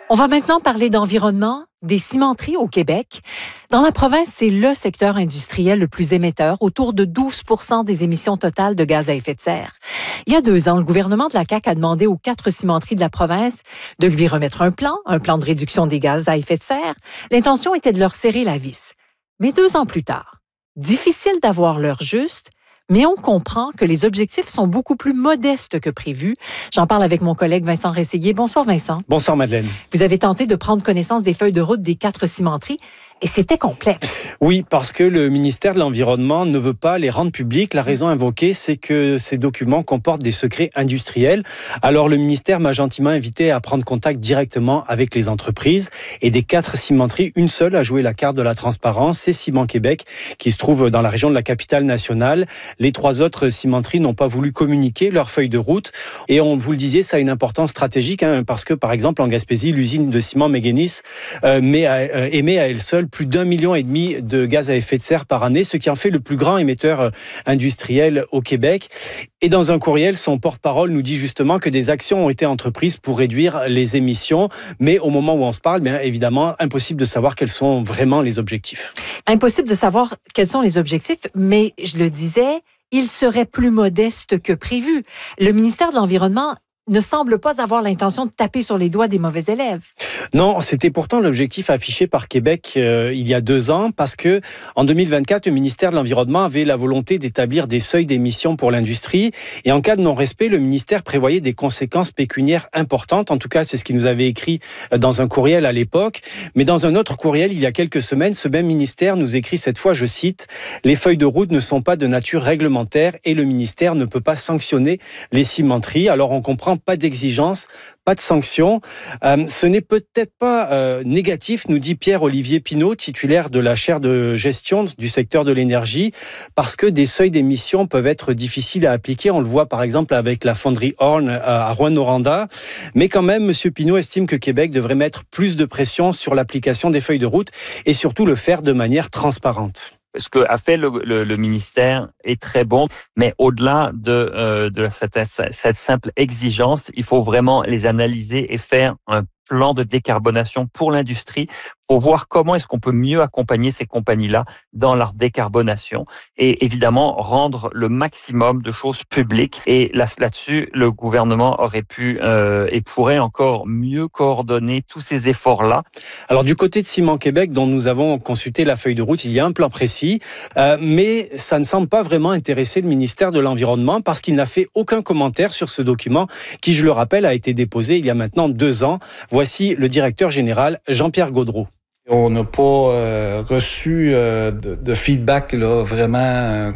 On va maintenant parler d'environnement, des cimenteries au Québec. Dans la province, c'est le secteur industriel le plus émetteur, autour de 12 % des émissions totales de gaz à effet de serre. Il y a 2 ans, le gouvernement de la CAQ a demandé aux 4 cimenteries de la province de lui remettre un plan de réduction des gaz à effet de serre. L'intention était de leur serrer la vis. Mais 2 ans plus tard, difficile d'avoir l'heure juste, mais on comprend que les objectifs sont beaucoup plus modestes que prévu. J'en parle avec mon collègue Vincent Rességuier. Bonsoir Vincent. Bonsoir Madeleine. Vous avez tenté de prendre connaissance des feuilles de route des 4 cimenteries et c'était complexe. Oui, parce que le ministère de l'Environnement ne veut pas les rendre publics. La raison invoquée, c'est que ces documents comportent des secrets industriels. Alors le ministère m'a gentiment invité à prendre contact directement avec les entreprises. Et des 4 cimenteries, une seule a joué la carte de la transparence, c'est Ciment Québec, qui se trouve dans la région de la capitale nationale. Les 3 autres cimenteries n'ont pas voulu communiquer leurs feuilles de route. Et on vous le disait, ça a une importance stratégique, parce que par exemple en Gaspésie, l'usine de ciment Méganis émet à elle seule plus d'1,5 million de gaz à effet de serre par année, ce qui en fait le plus grand émetteur industriel au Québec. Et dans un courriel, son porte-parole nous dit justement que des actions ont été entreprises pour réduire les émissions, mais au moment où on se parle, bien évidemment, impossible de savoir quels sont vraiment les objectifs. Impossible de savoir quels sont les objectifs, mais je le disais, ils seraient plus modestes que prévu. Le ministère de l'Environnement ne semble pas avoir l'intention de taper sur les doigts des mauvais élèves. Non, c'était pourtant l'objectif affiché par Québec il y a 2 ans, parce que en 2024, le ministère de l'Environnement avait la volonté d'établir des seuils d'émissions pour l'industrie, et en cas de non-respect, le ministère prévoyait des conséquences pécuniaires importantes. En tout cas, c'est ce qu'il nous avait écrit dans un courriel à l'époque. Mais dans un autre courriel, il y a quelques semaines, ce même ministère nous écrit cette fois, je cite, « Les feuilles de route ne sont pas de nature réglementaire et le ministère ne peut pas sanctionner les cimenteries. » Alors on comprend, pas d'exigence, pas de sanctions. Ce n'est peut-être pas négatif, nous dit Pierre-Olivier Pinault, titulaire de la chaire de gestion du secteur de l'énergie, parce que des seuils d'émissions peuvent être difficiles à appliquer. On le voit par exemple avec la fonderie Horn à Rouyn-Noranda. Mais quand même, M. Pinault estime que Québec devrait mettre plus de pression sur l'application des feuilles de route et surtout le faire de manière transparente. Ce qu'a fait le ministère est très bon, mais au-delà de cette simple exigence, il faut vraiment les analyser et faire un plan de décarbonation pour l'industrie pour voir comment est-ce qu'on peut mieux accompagner ces compagnies-là dans leur décarbonation et évidemment rendre le maximum de choses publiques. Et là-dessus, le gouvernement aurait pu et pourrait encore mieux coordonner tous ces efforts-là. Alors du côté de Ciment Québec, dont nous avons consulté la feuille de route, il y a un plan précis, mais ça ne semble pas vraiment intéresser le ministère de l'Environnement parce qu'il n'a fait aucun commentaire sur ce document qui, je le rappelle, a été déposé il y a maintenant 2 ans. Voici le directeur général Jean-Pierre Gaudreault. On n'a pas reçu de feedback là, vraiment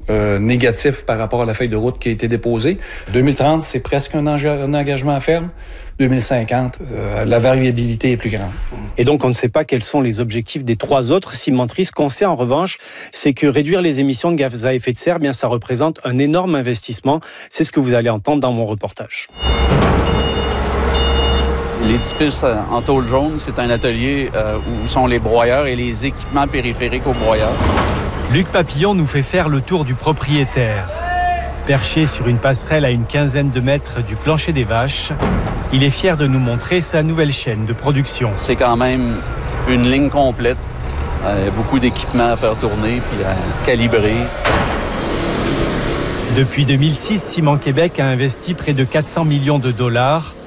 négatif par rapport à la feuille de route qui a été déposée. 2030, c'est presque un engagement ferme. 2050, la variabilité est plus grande. Et donc, on ne sait pas quels sont les objectifs des 3 autres cimenteries. Ce qu'on sait, en revanche, c'est que réduire les émissions de gaz à effet de serre, bien, ça représente un énorme investissement. C'est ce que vous allez entendre dans mon reportage. L'édifice en tôle jaune, c'est un atelier où sont les broyeurs et les équipements périphériques aux broyeurs. Luc Papillon nous fait faire le tour du propriétaire. Perché sur une passerelle à une quinzaine de mètres du plancher des vaches, il est fier de nous montrer sa nouvelle chaîne de production. C'est quand même une ligne complète, beaucoup d'équipements à faire tourner puis à calibrer. Depuis 2006, Ciment Québec a investi près de 400 millions de dollars.